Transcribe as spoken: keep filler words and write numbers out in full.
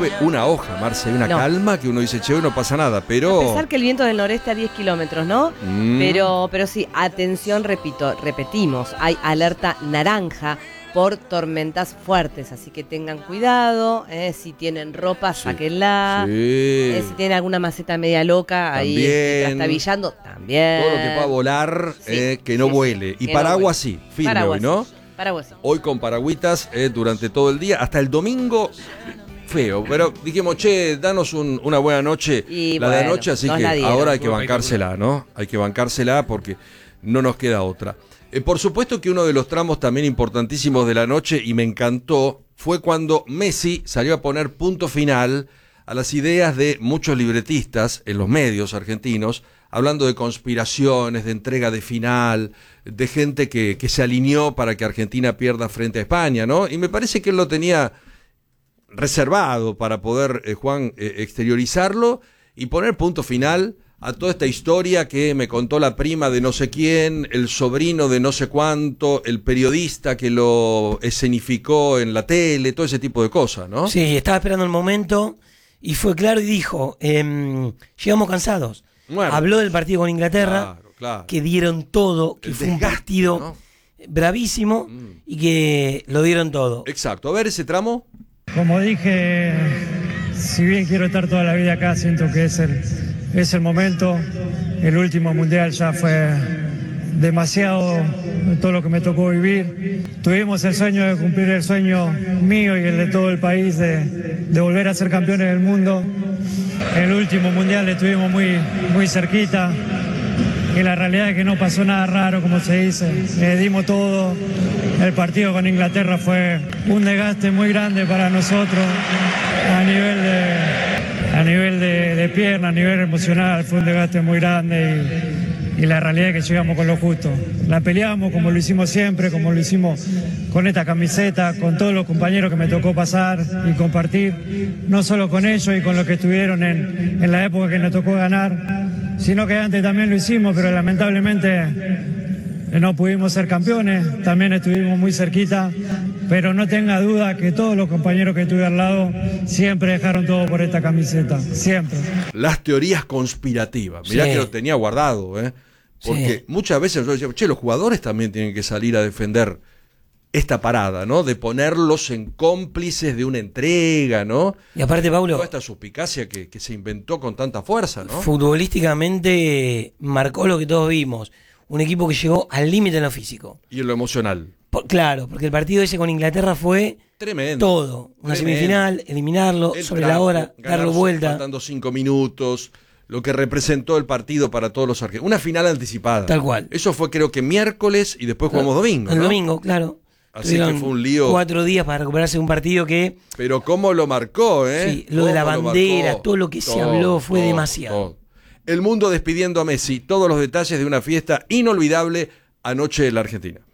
mueve una hoja, Marce, hay una No. calma que uno dice, che, hoy no pasa nada, pero... A pesar que el viento del noreste a diez kilómetros, ¿no? Mm. Pero, pero sí, atención, repito, repetimos, hay alerta naranja por tormentas fuertes, así que tengan cuidado, eh, si tienen ropa, Sí. sáquenla, Sí. eh, si tienen alguna maceta media loca, ahí También. este, trastabillando, también. Todo lo que pueda volar, Sí, eh, que no sí, vuele. sí, Y que paraguas no sí, firme Paraguas, hoy, ¿no? sí, paraguas sí. Hoy con paragüitas eh, durante todo el día, hasta el domingo, feo. Pero dijimos, che, danos un- una buena noche, Y la de bueno, anoche, así nos que la dieron. ahora hay que bancársela, ¿no? Hay que bancársela porque no nos queda otra. Eh, por supuesto que uno de los tramos también importantísimos de la noche, y me encantó, fue cuando Messi salió a poner punto final a las ideas de muchos libretistas en los medios argentinos, hablando de conspiraciones, de entrega de final, de gente que, que se alineó para que Argentina pierda frente a España, ¿no? Y me parece que él lo tenía reservado para poder, eh, Juan, eh, exteriorizarlo y poner punto final a toda esta historia que me contó la prima de no sé quién, el sobrino de no sé cuánto, el periodista que lo escenificó en la tele, todo ese tipo de cosas, ¿no? Sí, estaba esperando el momento y fue claro y dijo, em, llegamos cansados. Bueno, Habló del partido con Inglaterra, claro, claro. que dieron todo, que El fue un desgaste, partido ¿no? bravísimo Mm. y que lo dieron todo. Exacto. A ver ese tramo. Como dije, si bien quiero estar toda la vida acá, siento que es el, es el momento. El último mundial ya fue demasiado todo lo que me tocó vivir. Tuvimos el sueño de cumplir el sueño mío y el de todo el país de, de volver a ser campeones del mundo. El último mundial estuvimos muy, muy cerquita. Y la realidad es que no pasó nada raro, como se dice. Le dimos todo. El partido con Inglaterra fue un desgaste muy grande para nosotros a nivel de, a nivel de, de pierna, a nivel emocional. Fue un desgaste muy grande y, y la realidad es que llegamos con lo justo. La peleamos como lo hicimos siempre, como lo hicimos con esta camiseta, con todos los compañeros que me tocó pasar y compartir, no solo con ellos y con los que estuvieron en, en la época que nos tocó ganar, sino que antes también lo hicimos, pero lamentablemente no pudimos ser campeones, también estuvimos muy cerquita, pero no tenga duda que todos los compañeros que tuve al lado siempre dejaron todo por esta camiseta, siempre. Las teorías conspirativas. Mirá Sí. que lo tenía guardado, ¿eh? Porque Sí. muchas veces yo decía, che, los jugadores también tienen que salir a defender esta parada, ¿no? De ponerlos en cómplices de una entrega, ¿no? Y aparte, Paulo, Toda esta suspicacia que, que se inventó con tanta fuerza, ¿no? futbolísticamente marcó lo que todos vimos. Un equipo que llegó al límite en lo físico. Y en lo emocional. Por- claro, porque el partido ese con Inglaterra fue Tremendo. todo. Una Tremendo. semifinal, eliminarlo, El sobre trapo, la hora, ganar darlo vuelta. Faltando cinco minutos, lo que representó el partido para todos los argentinos. Una final anticipada. Tal cual. Eso fue creo que miércoles y después jugamos domingo, El ¿no? domingo, claro. Así que Tuvieron fue un lío. Cuatro días para recuperarse de un partido que, Pero cómo lo marcó, ¿eh? sí, lo de la Cómo lo bandera, marcó. todo lo que se Todo, habló fue todo, demasiado. todo. El mundo despidiendo a Messi, todos los detalles de una fiesta inolvidable anoche en la Argentina.